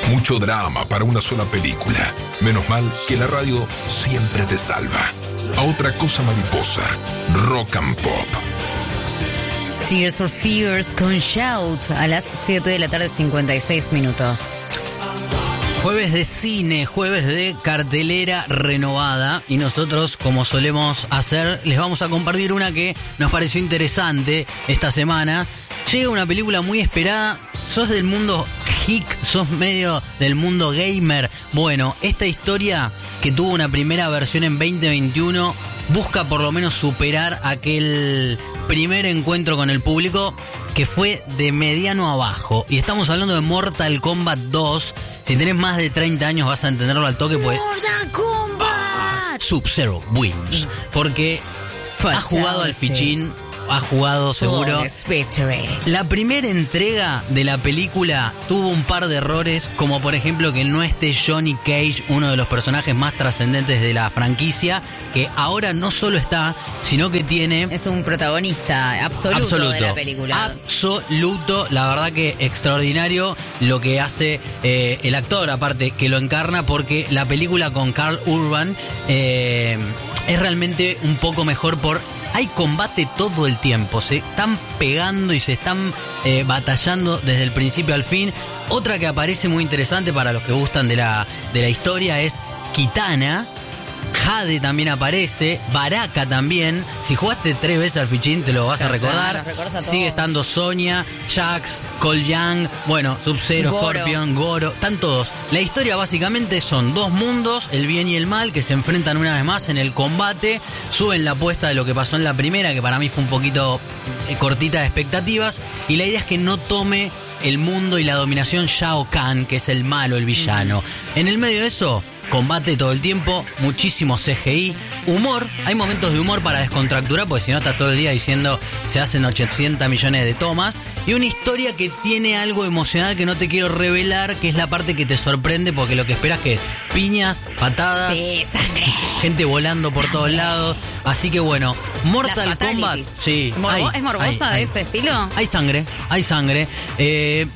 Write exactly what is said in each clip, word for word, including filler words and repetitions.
Mucho drama para una sola película. Menos mal que la radio siempre te salva. A otra cosa mariposa. Rock and Pop. Tears for Fears con Shout a las siete de la tarde, cincuenta y seis minutos. Jueves de cine, jueves de cartelera renovada, y nosotros, como solemos hacer, les vamos a compartir una que nos pareció interesante esta semana. Llega una película muy esperada. ¿Sos del mundo geek? ¿Sos medio del mundo gamer? Bueno, esta historia, que tuvo una primera versión en veinte veintiuno, busca por lo menos superar aquel primer encuentro con el público que fue de mediano a bajo. Y estamos hablando de Mortal Kombat dos. Si tenés más de treinta años vas a entenderlo al toque, pues ¡Mortal Kombat! Sub-Zero wins. Porque ha jugado al fichín, ha jugado seguro. La primera entrega de la película tuvo un par de errores, como por ejemplo que no esté Johnny Cage, uno de los personajes más trascendentes de la franquicia, que ahora no solo está, sino que tiene... Es un protagonista absoluto, absoluto. de la película. Absoluto, la verdad que extraordinario lo que hace eh, el actor, aparte que lo encarna, porque la película con Karl Urban eh, es realmente un poco mejor por... Hay combate todo el tiempo, se están pegando y se están eh, batallando desde el principio al fin. Otra que aparece muy interesante para los que gustan de la, de la historia es Kitana. Jade también aparece, Baraka también. Si jugaste tres veces al fichín te lo vas a recordar. Sigue estando Sonya, Jax, Cole Young, bueno, Sub-Zero, Scorpion, Goro, están todos. La historia básicamente son dos mundos, el bien y el mal, que se enfrentan una vez más en el combate. Suben la apuesta de lo que pasó en la primera, que para mí fue un poquito eh, cortita de expectativas. Y la idea es que no tome el mundo y la dominación Shao Kahn, que es el malo, el villano. Mm. En el medio de eso, combate todo el tiempo, muchísimo C G I, humor, hay momentos de humor para descontracturar, porque si no estás todo el día diciendo se hacen ochocientos millones de tomas, y una historia que tiene algo emocional que no te quiero revelar, que es la parte que te sorprende, porque lo que esperas que piñas, patadas, sí, sangre, gente volando por sangre. Todos lados, así que bueno, Mortal Kombat, sí, Morbo- hay, ¿es morbosa hay, de ese hay, estilo? Hay sangre, hay sangre, eh...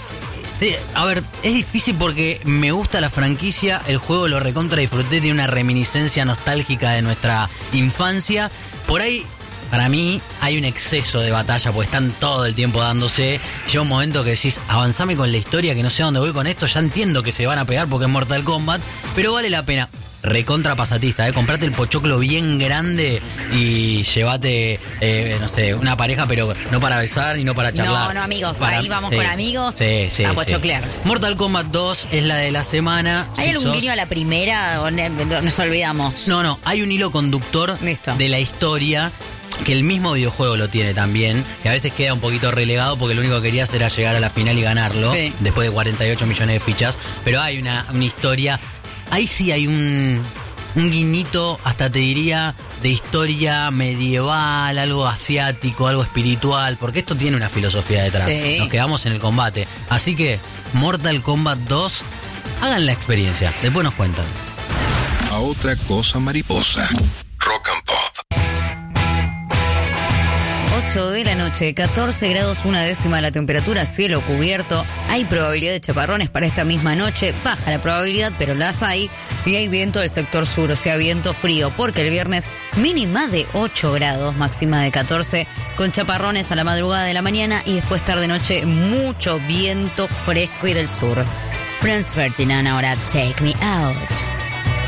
A ver, es difícil porque me gusta la franquicia, el juego lo recontra disfruté, tiene una reminiscencia nostálgica de nuestra infancia. Por ahí, para mí, hay un exceso de batalla, porque están todo el tiempo dándose. Llega un momento que decís, avanzame con la historia, que no sé a dónde voy con esto, ya entiendo que se van a pegar porque es Mortal Kombat, pero vale la pena. Recontra pasatista, ¿eh? Comprate el pochoclo bien grande y llévate, eh, no sé, una pareja, pero no para besar y no para charlar. No, no, amigos, para, ahí vamos sí, con amigos sí, sí, a pochoclear. Sí. Mortal Kombat dos es la de la semana. ¿Hay si algún sos... guiño a la primera o nos olvidamos? No, no, hay un hilo conductor Listo. de la historia, que el mismo videojuego lo tiene también, que a veces queda un poquito relegado porque lo único que querías era llegar a la final y ganarlo, sí. Después de cuarenta y ocho millones de fichas, pero hay una, una historia, ahí sí hay un... un guiñito, hasta te diría, de historia medieval, algo asiático, algo espiritual, porque esto tiene una filosofía detrás. Sí. Nos quedamos en el combate. Así que, Mortal Kombat dos, hagan la experiencia, después nos cuentan. A otra cosa mariposa. Rock and Pop. ocho de la noche, catorce grados una décima la temperatura, cielo cubierto. Hay probabilidad de chaparrones para esta misma noche. Baja la probabilidad, pero las hay. Y hay viento del sector sur, o sea, viento frío, porque el viernes mínima de ocho grados, máxima de catorce, con chaparrones a la madrugada de la mañana y después tarde-noche mucho viento fresco y del sur. Franz Ferdinand, ahora Take Me Out.